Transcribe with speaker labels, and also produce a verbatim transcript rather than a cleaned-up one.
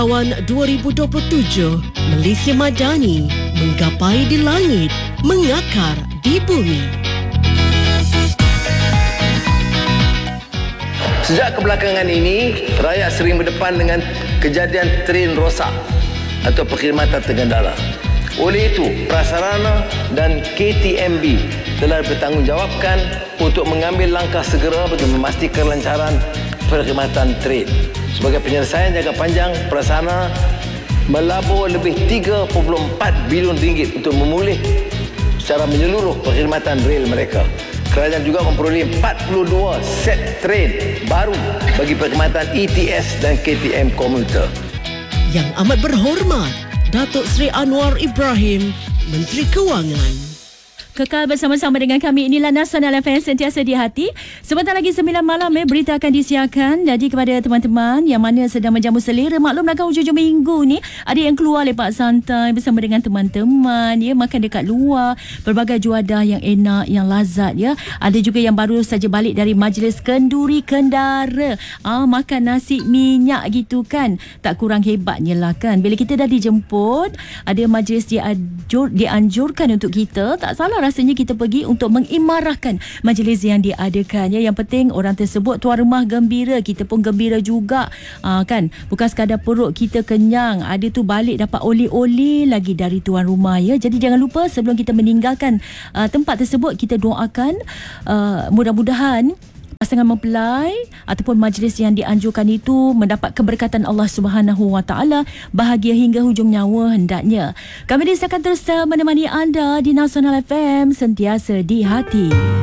Speaker 1: Tahun dua ribu dua puluh tujuh, Malaysia Madani menggapai di langit, mengakar di bumi.
Speaker 2: Sejak kebelakangan ini, rakyat sering berdepan dengan kejadian tren rosak atau perkhidmatan tergendala. Oleh itu, prasarana dan K T M B telah bertanggungjawabkan untuk mengambil langkah segera bagi memastikan kelancaran perkhidmatan tren. Sebagai penyelesaian jangka panjang, prasarana melabur lebih tiga perpuluhan empat bilion ringgit untuk memulih secara menyeluruh perkhidmatan rel mereka. Kerajaan juga memperoleh empat puluh dua set tren baru bagi perkhidmatan E T S dan K T M komuter.
Speaker 1: Yang amat berhormat, Datuk Seri Anwar Ibrahim, Menteri Kewangan.
Speaker 3: Kekal bersama-sama dengan kami. Inilah Nasional F M, sentiasa di hati. Sebentar lagi sembilan malam eh, berita akan disiarkan. Jadi kepada teman-teman yang mana sedang menjamu selera, maklumlah kan hujung-hujung minggu ni ada yang keluar lepak santai bersama dengan teman-teman, ya, makan dekat luar, berbagai juadah yang enak, yang lazat, ya. Ada juga yang baru saja balik dari majlis kenduri kendara, ah, makan nasi minyak gitu kan. Tak kurang hebatnya lah kan. Bila kita dah dijemput, ada majlis dianjur, dianjurkan untuk kita, tak salah rasanya kita pergi untuk mengimarahkan majlis yang diadakan, ya. Yang penting orang tersebut tuan rumah gembira, kita pun gembira juga, aa, kan. Bukan sekadar perut kita kenyang, ada tu balik dapat oli-oli lagi dari tuan rumah, ya. Jadi jangan lupa sebelum kita meninggalkan aa, tempat tersebut, kita doakan aa, mudah-mudahan pasangan mempelai ataupun majlis yang dianjurkan itu mendapat keberkatan Allah Subhanahu Wa Taala, bahagia hingga hujung nyawa hendaknya. Kami akan terus menemani anda di Nasional F M, sentiasa di hati.